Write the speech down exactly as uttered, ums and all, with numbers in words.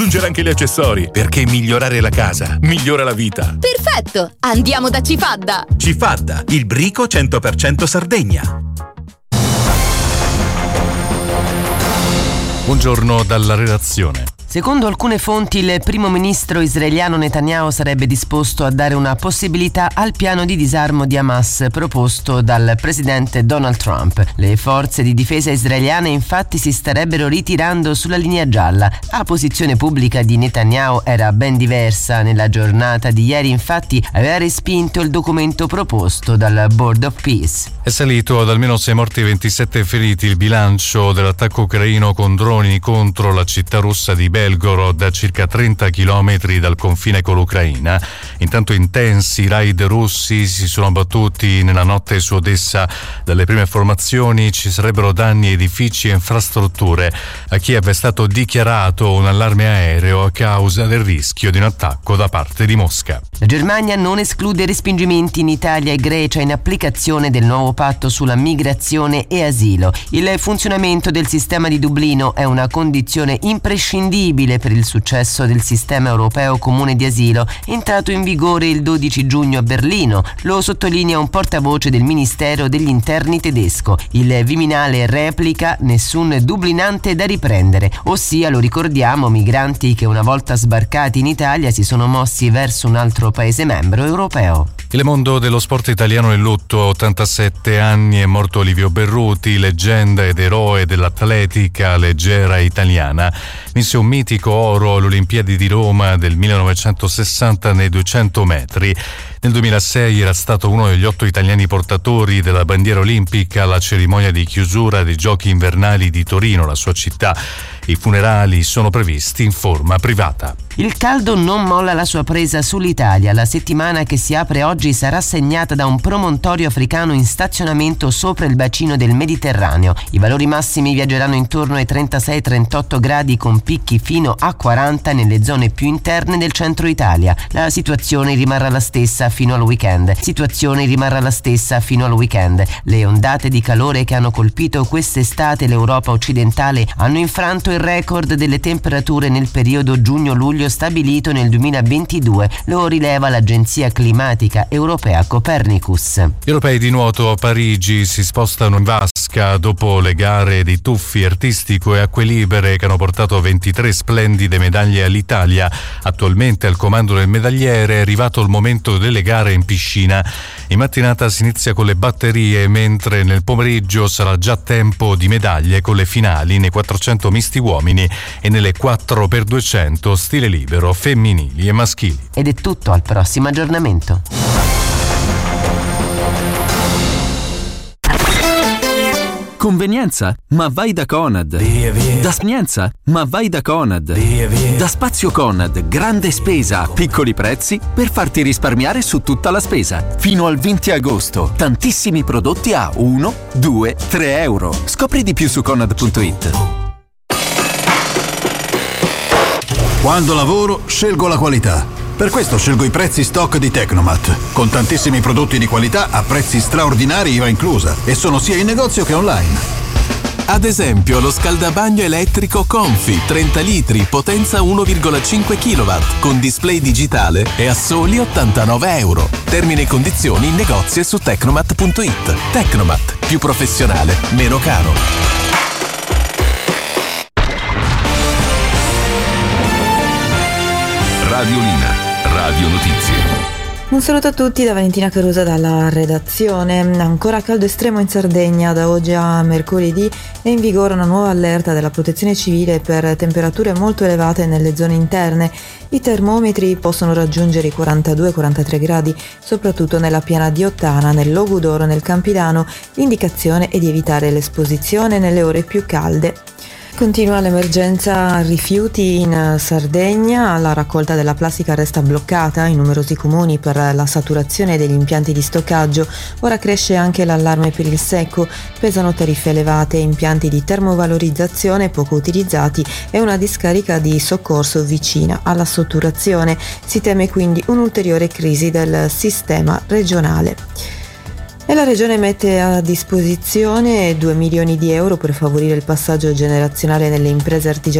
aggiungere anche gli accessori, perché migliorare la casa migliora la vita. Perfetto! Andiamo da Cifadda! Cifadda, il brico cento per cento Sardegna. Buongiorno dalla redazione. Secondo alcune fonti, il primo ministro israeliano Netanyahu sarebbe disposto a dare una possibilità al piano di disarmo di Hamas proposto dal presidente Donald Trump. Le forze di difesa israeliane infatti si starebbero ritirando sulla linea gialla. La posizione pubblica di Netanyahu era ben diversa. Nella giornata di ieri infatti aveva respinto il documento proposto dal Board of Peace. È salito ad almeno sei morti e ventisette feriti il bilancio dell'attacco ucraino con droni contro la città russa di Belgorod, a circa trenta chilometri dal confine con l'Ucraina. Intanto intensi raid russi si sono abbattuti nella notte su Odessa. Dalle prime informazioni ci sarebbero danni a edifici e infrastrutture. A Kiev è stato dichiarato un allarme aereo a causa del rischio di un attacco da parte di Mosca. La Germania non esclude respingimenti in Italia e Grecia in applicazione del nuovo patto sulla migrazione e asilo. Il funzionamento del sistema di Dublino è una condizione imprescindibile per il successo del sistema europeo comune di asilo, entrato in vigore il dodici giugno a Berlino. Lo sottolinea un portavoce del Ministero degli Interni tedesco. Il Viminale replica: nessun dublinante da riprendere, ossia, lo ricordiamo, migranti che una volta sbarcati in Italia si sono mossi verso un altro paese membro europeo. Il mondo dello sport italiano è in lutto. A ottantasette anni è morto Livio Berruti, leggenda ed eroe dell'atletica leggera italiana. Vinse un mitico oro alle Olimpiadi di Roma del millenovecentosessanta nei duecento metri. Nel duemilasei era stato uno degli otto italiani portatori della bandiera olimpica alla cerimonia di chiusura dei Giochi invernali di Torino, la sua città. I funerali sono previsti in forma privata. Il caldo non molla la sua presa sull'Italia. La settimana che si apre oggi sarà segnata da un promontorio africano in stazionamento sopra il bacino del Mediterraneo. I valori massimi viaggeranno intorno ai trentasei trentotto gradi, con picchi fino a quaranta nelle zone più interne del centro Italia. La situazione rimarrà la stessa fino al weekend. Situazione rimarrà la stessa fino al weekend. Le ondate di calore che hanno colpito quest'estate l'Europa occidentale hanno infranto il record delle temperature nel periodo giugno-luglio stabilito nel duemilaventidue, lo rileva l'agenzia climatica europea Copernicus. Gli europei di nuoto a Parigi si spostano in vasca dopo le gare di tuffi artistico e acque libere che hanno portato ventitré splendide medaglie all'Italia. Attualmente al comando del medagliere è arrivato il momento delle gare in piscina. In mattinata si inizia con le batterie, mentre nel pomeriggio sarà già tempo di medaglie con le finali nei quattrocento misti uomini e nelle quattro per duecento stile libero femminili e maschili. Ed è tutto, al prossimo aggiornamento. Convenienza? Ma vai da Conad. Via, via. Da spenienza? Ma vai da Conad. Via, via. Da Spazio Conad, grande spesa a piccoli prezzi per farti risparmiare su tutta la spesa. Fino al venti agosto, tantissimi prodotti a uno, due, tre euro. Scopri di più su conad punto it. Quando lavoro, scelgo la qualità. Per questo scelgo i prezzi stock di Tecnomat, con tantissimi prodotti di qualità a prezzi straordinari, I V A inclusa, e sono sia in negozio che online. Ad esempio lo scaldabagno elettrico Confi trenta litri, potenza uno virgola cinque chilowatt, con display digitale e a soli ottantanove euro. Termini e condizioni in negozio e su tecnomat punto it. Tecnomat, più professionale, meno caro. Radiolina, Radio Notizie. Un saluto a tutti da Valentina Carusa dalla redazione. Ancora caldo estremo in Sardegna. Da oggi a mercoledì è in vigore una nuova allerta della Protezione Civile per temperature molto elevate nelle zone interne. I termometri possono raggiungere i quarantadue quarantatré gradi, soprattutto nella piana di Ottana, nel Logudoro, nel Campidano. L'indicazione è di evitare l'esposizione nelle ore più calde. Continua l'emergenza rifiuti in Sardegna, la raccolta della plastica resta bloccata in numerosi comuni per la saturazione degli impianti di stoccaggio. Ora cresce anche l'allarme per il secco, pesano tariffe elevate, impianti di termovalorizzazione poco utilizzati e una discarica di soccorso vicina alla saturazione. Si teme quindi un'ulteriore crisi del sistema regionale. E la Regione mette a disposizione due milioni di euro per favorire il passaggio generazionale nelle imprese artigianali